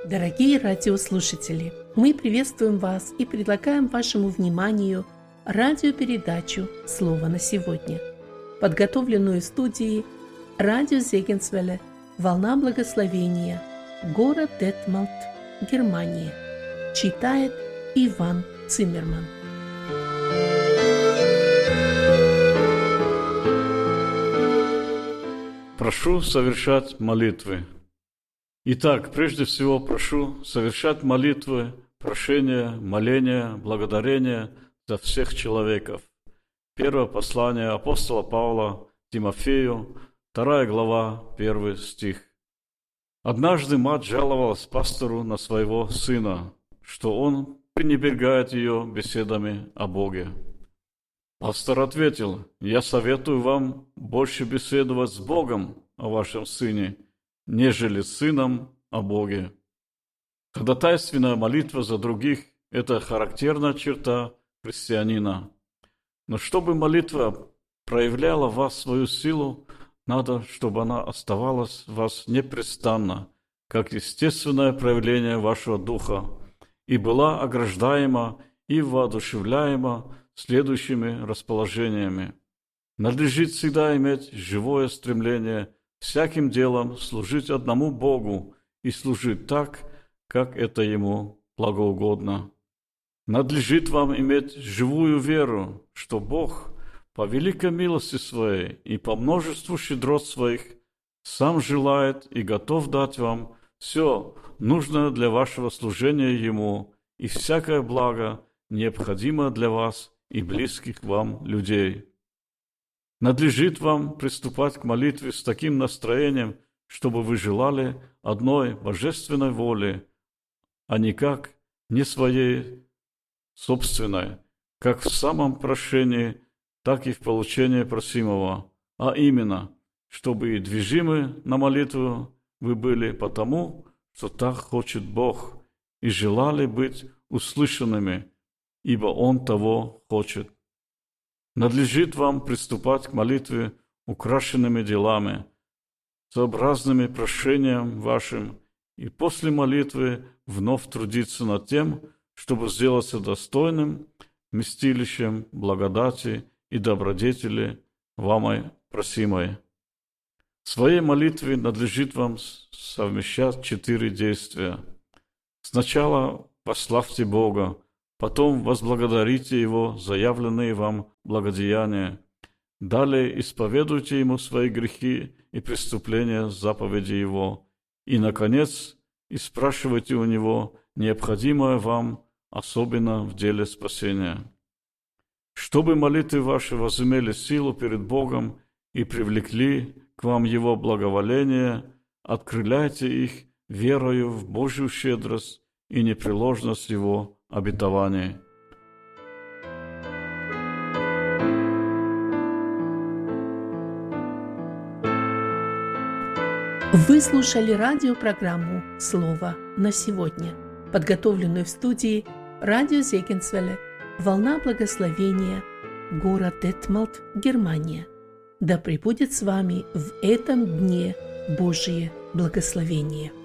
Дорогие радиослушатели, мы приветствуем вас и предлагаем вашему вниманию радиопередачу «Слово на сегодня», подготовленную студией радио Зегенсвелле «Волна благословения», город Детмалт, Германия. Читает Иван Циммерман. Прошу совершать молитвы. Итак, прежде всего прошу совершать молитвы, прошения, моления, благодарения за всех человеков. Первое послание апостола Павла Тимофею, 2 глава, 1 стих. Однажды мать жаловалась пастору на своего сына, что он пренебрегает ее беседами о Боге. Пастор ответил: «Я советую вам больше беседовать с Богом о вашем сыне, нежели с сыном о Боге». Ходатайственная молитва за других – это характерная черта христианина. Но чтобы молитва проявляла в вас свою силу, надо, чтобы она оставалась в вас непрестанно, как естественное проявление вашего духа, и была ограждаема и воодушевляема следующими расположениями. Надлежит всегда иметь живое стремление всяким делом служить одному Богу и служить так, как это Ему благоугодно. Надлежит вам иметь живую веру, что Бог по великой милости Своей и по множеству щедрот Своих сам желает и готов дать вам все нужное для вашего служения Ему и всякое благо, необходимое для вас и близких вам людей. Надлежит вам приступать к молитве с таким настроением, чтобы вы желали одной божественной воли, а никак не своей собственной, как в самом прошении, так и в получении просимого, а именно, чтобы и движимы на молитву вы были потому, что так хочет Бог, и желали быть услышанными, ибо Он того хочет. Надлежит вам приступать к молитве украшенными делами, сообразными прошениям вашим, и после молитвы вновь трудиться над тем, чтобы сделаться достойным вместилищем благодати и добродетели вами просимой. В своей молитве надлежит вам совмещать 4 действия. Сначала прославьте Бога, потом возблагодарите Его за явленные вам благодеяния. Далее исповедуйте Ему свои грехи и преступления заповеди Его. И, наконец, спрашивайте у Него необходимое вам, особенно в деле спасения. Чтобы молитвы ваши возымели силу перед Богом и привлекли к вам Его благоволение, открыляйте их верою в Божью щедрость и непреложность Его обетований. Вы слушали радиопрограмму «Слово на сегодня», подготовленную в студии радио Зегенсвелле «Волна благословения», город Детмалт, Германия. Да пребудет с вами в этом дне Божие благословение.